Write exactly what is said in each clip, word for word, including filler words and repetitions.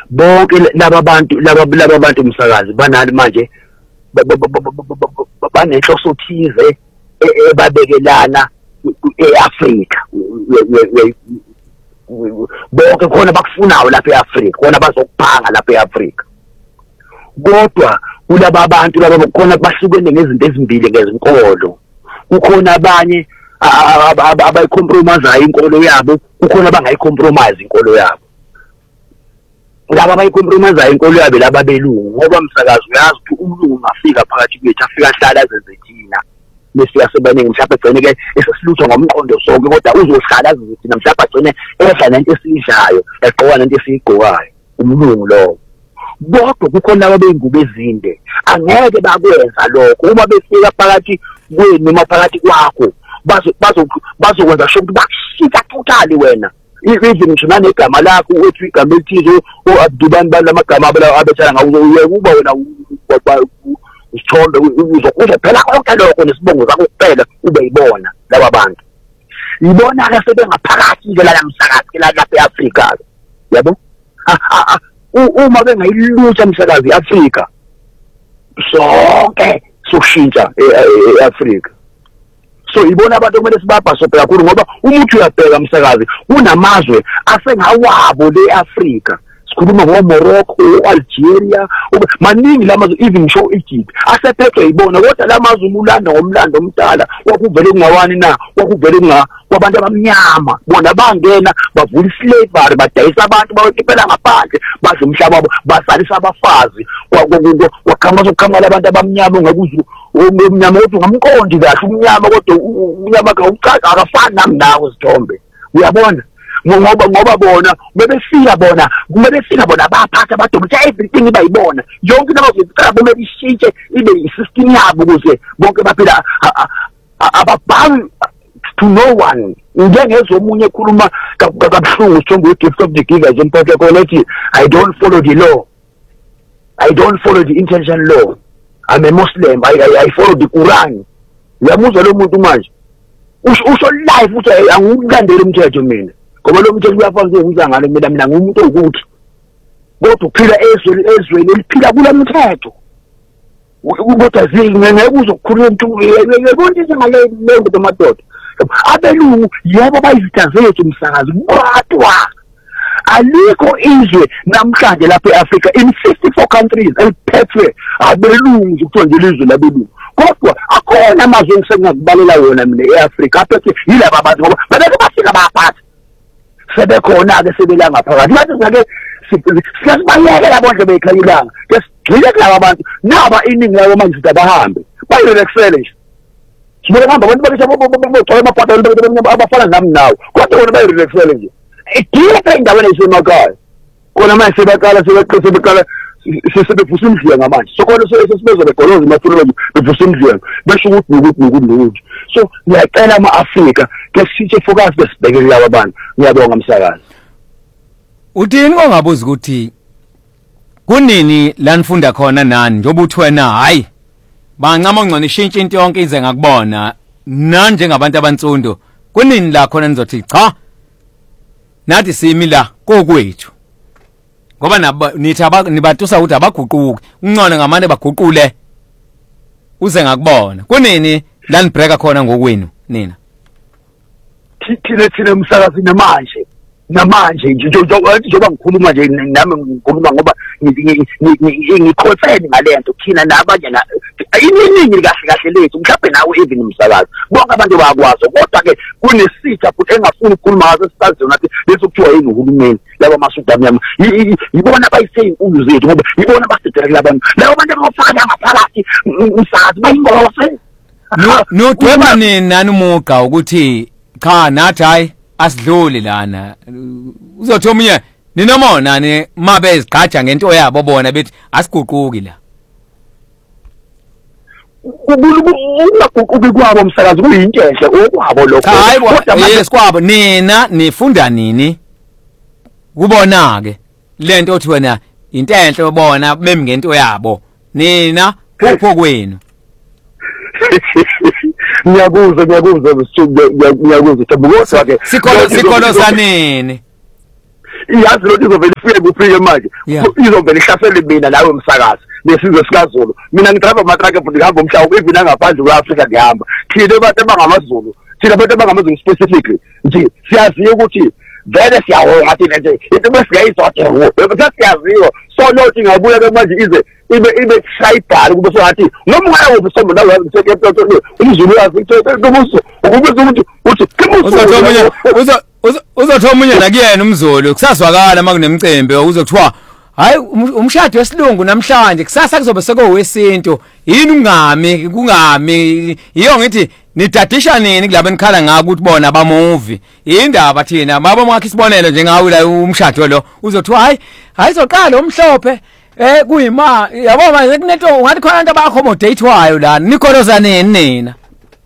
bonke laba bantu laba laba bantu umsakazi banali manje banenhloso thize ebabekelana eAfrika bonke khona bakufunayo lapha eAfrika khona bazokuphanga lapha eAfrika kodwa kulaba abantu laba khona bahlukene ngezinto ezimbili ngezinkolo kukhona abanye abayicompromise inkolo yabo kukhona abangayicompromise inkolo yabo laba abayicompromise inkolo yabo laba belungu ngoba umsakazi uyazi ukuthi umlungu ungafika phakathi kwethu afika ahlala azenze thina bese asebaningi mhlawumbe egcine ke esesilutha ngomqondo sonke kodwa uzohlala azenze thina mhlawumbe agcine ehla nento esiyidlayo eqoka nento esiyigqokayo umlungu lo kodwa kukhona ababengubo ezinde angeke bakwenza lokho uma befika phakathi kwenu noma phakathi kwakho bazo bazo bazokwenza sho ukuthi bakushika totally wena even ngisho negama lakho uthi igama elithize oAbdubani balamagama abethala ngawo uyeke kuba wena usithombe uzokuza phela konke lokho nesibongo sakho kuphela ube yibona laba bantu ibona ke sebengaphakathi ke la namsakazi la lapha eAfrika yabo uma bengayilutha umsakazi eAfrika sonke sokushintsha eAfrika so ibona abantu kumele sibabhaso phela kakhulu ngoba umuntu uyabheka umsakazi kunamazwe asengawabo leAfrika sikhuluma ngoMorocco Algeria maningi lamazwe even show Egypt asephethwe yibona kodwa lamazwe umlando ngomlando omdala wakuvele kungawani na wakuvele kunga kwabantu abamnyama bona bangena bavula islavery badayisa abantu bawekiphela ngaphandle badla umhlaba wabo basalisa abafazi wakhamba zokukhamala abantu abamnyama ngakuzwe umnyama uthi ngamqondi kahle umnyama kodwa umnyama ka ucaca akafani nami nawe Sithombe uyabona ngoba ngoba bona bebefika bona kumele befika bona baphatha badobutha everything bayibona yonke into abazocala kumele ishintshe ibe isystem yabo ukuze bonke baphila ababhali to no one njengezomunye ekhuluma kabuhlungu Sithombe we-gift of the givers empathe khona ethi I don't follow the law I don't follow the intention law I'm a Muslim I, I, I follow the Quran uyamuzwa lo muntu manje usho life uthi angikulandeli umthetho mina ngoba lo mthetho uyafana ukuza ngalo mina mina ngumuntu okuthi kodwa uphila ezweni ezweni eliphila kula mthetho kodwa zingeke uzokhuluma umuntu yebona izingale lento domadoda abelungu yebo bayizitha zethu umsakazi kodwa alikho izwe namhlanje lapha eAfrika in fifty-four countries eliphethwe abelungu ukuthiwa nje izwe labelungu kodwa akhona amazwe engisengakubalela wona mina eAfrika aphethe yilaba abantu ngoba babeke bafika baphatha sebekhona ke sebela ngaphakathi manje ngake siyasibayeke labondle beyikhanyilanga ke sigcile kulaba abantu naba iningi labo manje sithi abahambe bayirelaxele nje sibona hamba abantu bakhe bogcoka amaphatha abafana nami nawo kodwa bona bayirelaxele nje idile endaweni esemakhaya kona manje sebaqala sebeqise beqala sebevusa umdliya manje so khona sesibezwe begoloza emathulweni bevusa umdliya besho ukuthi ukuthi ukuthi ukuthi so ngiyacela ama-Afrika ke sithe focus besibekele laba bantu ngiyabonga umsakazi uthini ongabuza ukuthi kunini la nifunda khona nani njoba uthi wena hayi bancama ongcono ishintshe into yonke ize ngakubona nani njengabantu abantsundo kunini la khona nizothi cha nathi simi la kokwethu ngoba nithi nibatusa ukuthi abaguquki ungcono ngamane baguqule uze ngakubona kunini la nibreaka khona ngokwenu nina thina thina umsakazi namanje namanje nje njengoba ngikhuluma nje nami ngikhuluma ngoba ngiconcern ngalento thina nabanye na iningi kahle kahle lethu mhlawumbe nawe even umsakazi bonke abantu bayakwazi kodwa ke kunesitha futhi engafuni ukukhuluma ngaso sisazona nathi leso kuthiwa yini uhulumeni laba masuda amnyama yibona bayise inkulu zethu ngoba yibona basidela labantu labo bantu abafaka ngaphakathi umsakazi bayingose no dweba nani umuqa ukuthi cha nathi hayi asidluli lana uzothi omunye ninomona ni mabe ezigqaja ngento yabo bona bethi asiguquki la ukuguquki kwabo umsakazi kuyinto enhle okwabo lokho kodwa yes kwabo nina nifunda nini kubona ke lento othi wena into enhle ubona bemi ngento yabo nina kupho kwenu ngiyakuzwa ngiyakuzwa ngiyakuzwa tabukho ke sikolo sikolo sanini iyazi lo izovela ifike kufike manje izovela ihlasele mina nawe umsakazi lesizwe sikaZulu mina ngidrive amatraka futhi ngihamba umhlaba even angaphandle kweAfrika ngihamba thina abantu abangamaZulu thina abantu abangamaZulu specifically nje siyaziyo ukuthi vele siyawonga thina nje into besiyayizwa nje siyaziyo so nothi ngabuya ke manje ize ibe ibe shayidala kube sohathi noma ungaya kuphi sombe nawe ngisekephetho umZulu yazi ukuthi umuso ukubuza ukuthi uthi uzothoma uzo uzothoma umunye nakuyena umZulu kusazwakala makunemicimbi uzokuthiwa hayi umshado wesilungu namhlanje kusasa kuzobe sekuwesinto yini ungami kungami iyo ngithi nidadisha nini kulabo enikhala ngako ukuthi bona ba movie indaba thina mabo mwakhe isibonelo njengawe la umshado lo uzothiwa hayi hayi zoqala omhlophe eh kuyima yabo manje kunento ungathi khona into abaccommodate-wayo la nikoloza nini nina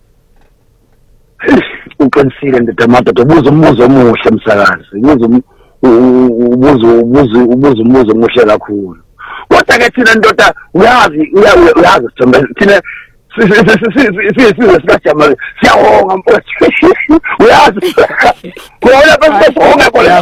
uqinisile ndedamata ubuza umbuzo omuhle msakazi ubuza ubuzo ubuzo ubuzo umbuzo omuhle kakhulu kodwa ke thina ndoda uyazi uyazi thina siyasijama siyawonga mfowethu uyazi khona bese sonke khona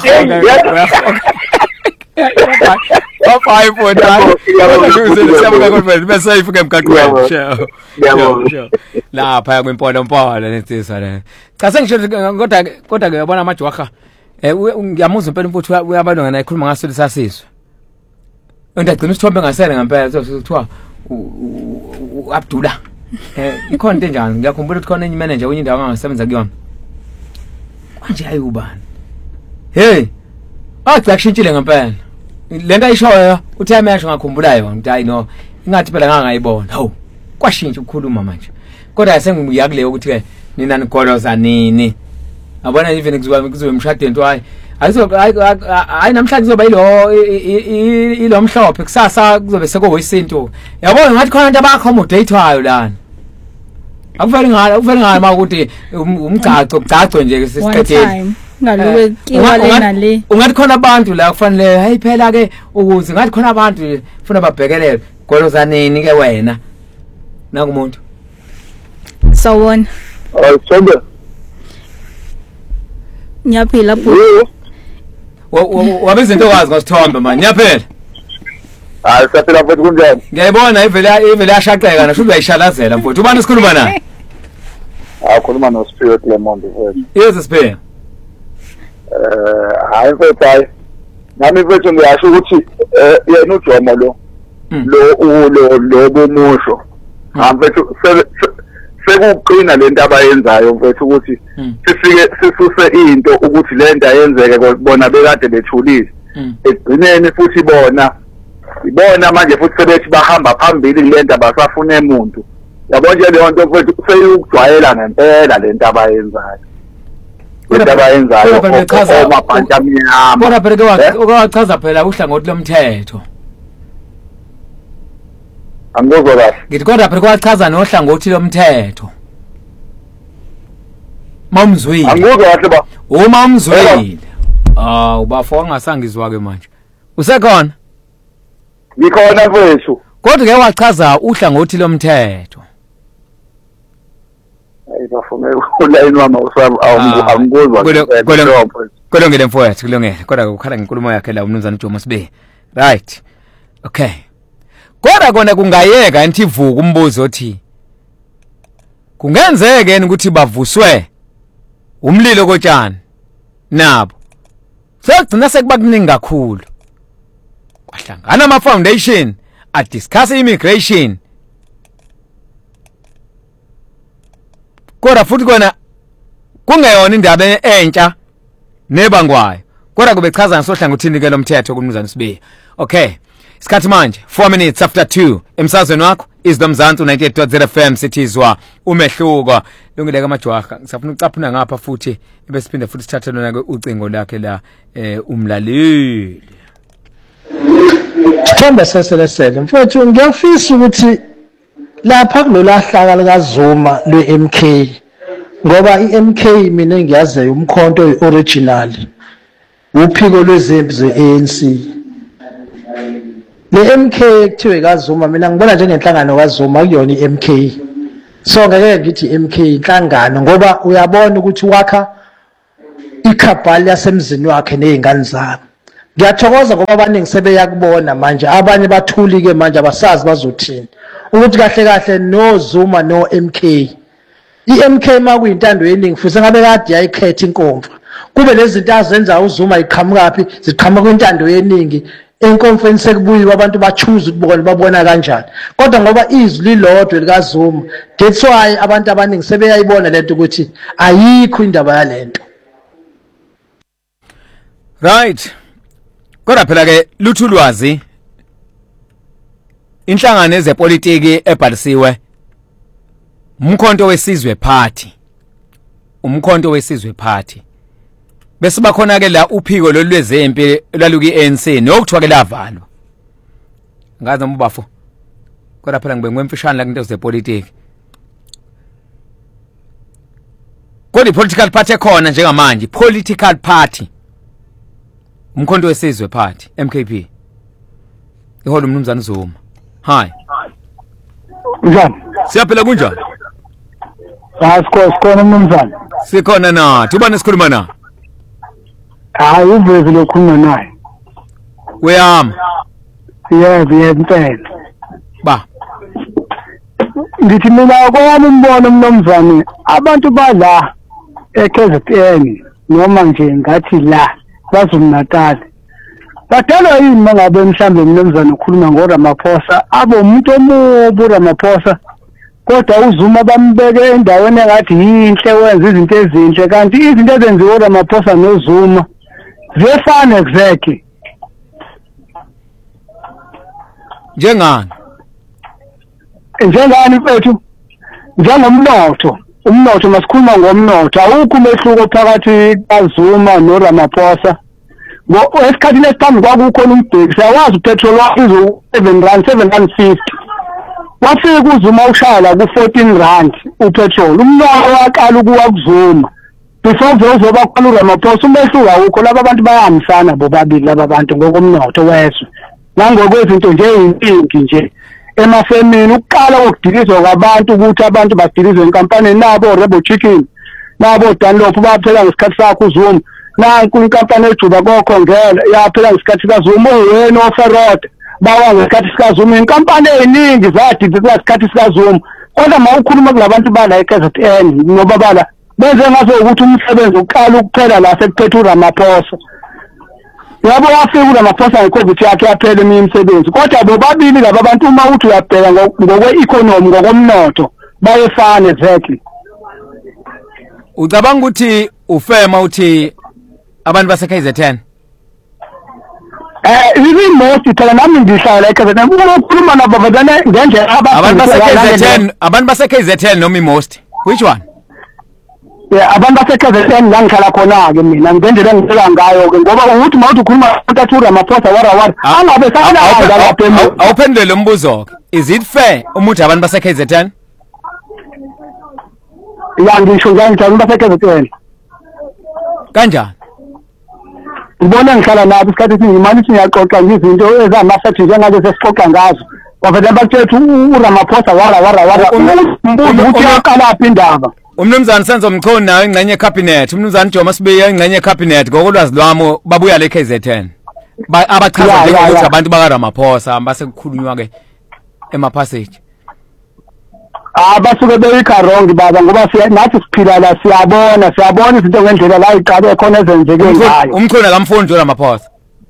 Five for that. Bese ifike emgaqweni. Yabo. Lapha kwempolo mpolo netsisa le. Cha sengisho kodwa kodwa ke yabona amajwaha. Eh ngiyamuzwa impela mfuthu uyabantu ngana ikhuluma ngaso lesasizwe. Undagcina isithombe ngasele ngempela sokuthiwa uAbdullah. Eh ikhona into enjani ngiyakhumbula ukuthi khona enye manager wenye indawo angasebenza kuyona. Manje ayubani? Hey. Athi akushintshile ngempela. Lento ayishoyo uthi ayamesho ngakhumbula yona uthi hayi no ingathi phela ngangayibona hawu kwashintsha ukukhuluma manje kodwa asengibuya kuleyo ukuthi ke nina nigoloza nini abona even kuzoba kuzobe emshadweni nto hayi ayizo hayi namhlanje kuzoba ilo ilo mhlophe kusasa kuzobe sekuwesinto yabona ngathi khona into abaccommodate-wayo lana akuveli ngala akuveli ngala makuthi umgcaco ugcaco nje sesiqedile ngaluke kiwale nale ungathi khona abantu la kufanele hayi phela ke ukuze ngathi khona abantu ufuna babhekelele goloza nini ke wena nakumuntu sawona awusombe nyaphila bhu wabe izinto wazi ngasithombe manje nyaphela hayi saphela futhi kunjani ngiyayibona ivele ivele yashaqeka nasho uyayishalazela mfowethu ubani sikhuluma naye akhuluma no Spirit Lemond mfowethu yes Spirit eh hayi mfowethu nami mfowethu ngiyasho ukuthi yena uJomo lo lo lo lo bomusho mfowethu sekuqina lento abayenzayo mfowethu ukuthi sifike sisuse into ukuthi lento ayenzeke bona bekade bethulile egcineni futhi bona ibona manje futhi sebethi bahamba phambili lento abasafune umuntu yabo nje leyo nto mfowethu seyukujwayela ngempela lento abayenzayo lento abayenzayo amabhantshi amnyama bona phela ke wachaza phela uhlangothi lomthetho angizwa kahle ngithi kodwa phela kwachaza nohlangothi lomthetho mamzwile angizwa kahle ba uma umzwile ah ubafo angasangizwa ke manje usekhona ngikhona mfowethu kodwa ke wachaza uhlangothi lomthetho ayibafune ulayini wami usaba awungizwa kulungile mfowethu kulungile kodwa ukhala ngenkulumo yakhe la umnumzana uJomo Sibe right okay kodwa kona kungayeka enti ivuka umbuzo othi kungenzeke yini ukuthi bavuswe umlilo kotshani nabo sekugcina sekuba kuningi kakhulu kwahlangana ama foundation a discuss immigration kodwa futhi kona kungeyona indaba entsha nebangwayo kodwa kube chaza ngasohlangothini ke lomthetho kumnumzana Sibe okay isikhathi manje four minutes after two emsazweni wakho Isdom Mzansi ninety-eight point zero F M sithizwa umehluko lungile kamajwaha ngisafuna ucaphuna ngapha futhi bese siphinde futhi sithathe lona ke ucingo lakhe la eh umlaleli Themba seselesele mfowethu ngiyafisa ukuthi lapha kulolahlaka likaZuma lwe-M K ngoba i-M K mina ngiyazi umkhonto oyi-original uphiko lwezempi ze-A N C le-M K kuthiwe kaZuma mina ngibona njengenhlangano kaZuma kuyona i-M K so ngeke ngithi i-M K inhlangano ngoba uyabona ukuthi wakha ikhabhali yasemzini wakhe nezingane zakhe ngiyathokoza ngoba abaningi sebeyakubona manje abanye bathuli ke manje abasazi bazothini ukuthi kahle kahle no Zuma no M K i-M K makuyintando yeningi futhi ngabe kade yayikhetha inkomfa kube lezi zinto azenza uZuma iqhamukapi ziqhamuka kwintando yeningi enkonference sekubuyiwe abantu bachoose ukubona babona kanjani kodwa ngoba izwi lilodwa likaZuma that's why abantu abaningi sebeyayibona lento ukuthi ayikho indaba yalento. Right. Kodwa phela ke luthulwazi inhlangano ezepolitiki ebhalisiwe umkhonto wesizwe party umkhonto wesizwe party bese bakhona ke la uphiko lolwezempi laluki A N C nokuthiwa ke lavalwa ngazi noma ubafo kodwa phela ngibe ngwemfishane la into zepolitiki kodwa political party ekhona njengamanje political party umkhonto wesizwe party M K P iholo umnumzana Zuma. Hi. Njani? Siyaphela kunjani? Asikho sikhona umnumzana. Sikhona nathi ubani sikhuluma na? Hayi uvezi lokhuluma naye. Uyama. Yebo yempela. Ba. Ngithi mina kwami umbono umnumzane abantu bala eKZ N noma nje ngathi la KwaZulu Natal. Bathelwa yini mangabe mhlambe umnumzane ukhuluma ngoRamaphosa abo umuntu omubi uRamaphosa kodwa uZuma bambeke endaweni engathi yinhle wenza izinto ezinhle kanti izinto ezenziwa uRamaphosa noZuma ziyafana exactly. Njengani? Njengani mfethu? Njengomnotho. Umnotho masikhuluma ngomnotho awukho umehluko phakathi kaZuma noRamaphosa. Ngo esikhathini esiphambi kwakukhona umbheki siyawazi upetrol wafizo seven rand seven rand fifty wafika uZuma ushaya ku fourteen rand upetrol umnotho waqala ukuwa kuZuma before uzoba khona uRamaphosa umehluko awukho laba abantu bayahambisana bobabili laba bantu ngokomnotho weswe nangokwezinto nje impinki nje emafemini ukuqala ukudilizwa kwabantu ukuthi abantu badilizwe inkampani nabo Rebel Chicken nabo Dunlop baphela ngesikhathi sakho uZuma nanku inkampani ejuba kokhongela yaphela ngesikhathi kaZuma uyena oferrod bawa ngesikhathi sikaZuma inkampani eziningi zadidizwa ngesikhathi sikaZuma kodwa mawukhuluma kulabantu bala eKZ N ngoba bala benze ngaso ukuthi umsebenzi uqala ukuphela la sekuphethe uRamaphosa yabo wafika uRamaphosa ngeCovid yakhe yaphela imisebenzi kodwa bobabili laba bantu uma uthi uyabheka ngokwe-economy ngokomnotho bayefana exactly. Ucabanga ukuthi ufema uthi abantu base-K Z N eh ibi most phela nami ngihlala eKZ N ukukhuluma nabo badane ngendlela abantu base-K Z N abantu base-K Z N noma most which one? Yeah abantu base-K Z N la ngihlala khona ke mina ngendlela engicela ngayo ke ngoba ukuthi mawuthi ukhuluma ukuthi uRamaphosa wara wara angabe sakala lapha awuphendule umbuzo ke is it fair umuthi abantu base-K Z N ya ngisho njani abantu base-K Z N kanjani ngibona ngihlala nabo isikhathi esiningi manje siyaxoxa ngizinto ezamafethi njengale sesixoxa ngazo bavele bathethe uRamaphosa wara wara wara umbuzo ukuthi yaqala phi indaba. Umnumzane Senzo Mchoni nawe ingxenye ecabinet umnumzane Joma Sibiya ingxenye ecabinet ngokolwazi lwami babuya le K Z N abachaza ukuthi abantu bakaRamaphosa base kukhulunywa ke emapassage ah basuke beyikha wrong baba ngoba siya nathi siphila la siyabona siyabona izinto ngendlela la iqabe khona ezenzeke ngayo umkhona kamfundi uRamaphosa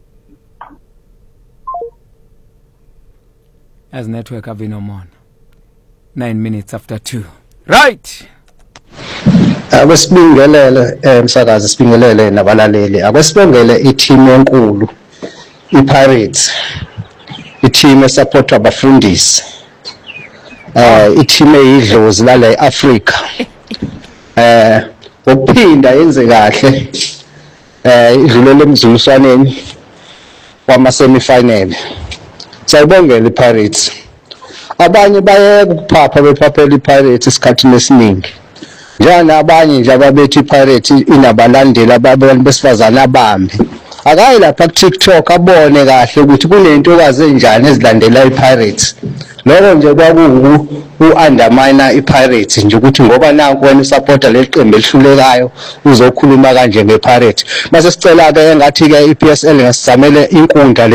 as network avinomona nine minutes after two right. Akwesibingelele emsakazi sibingelele nabalaleli akwesibongele i-team enkulu iPirates i-team esupporta abafundisi eh i-team eyidlozi la eAfrica eh ukuphinda yenze kahle eh idlulele emzuliswaneni kwama semifinal sayibongela iPirates abanye bayeka ukuphapha bephaphela iPirates isikhathini esiningi njana abanye nje ababethi iPirates inabalandeli ababona besifazana abambi akayi lapha ku TikTok abone kahle ukuthi kunento kaze njani ezilandela iPirates lokho nje kwakuwu u-undermine iPirates nje ukuthi ngoba nanku wena usupporta leli qembu elihlulekayo uzokhuluma kanje ngePirates. Mase sicela ke engathi ke iPSL ngasizamele inkundla